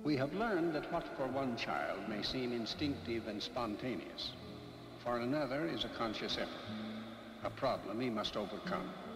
We have learned that what for one child may seem instinctive and spontaneous, for another is a conscious effort, a problem he must overcome.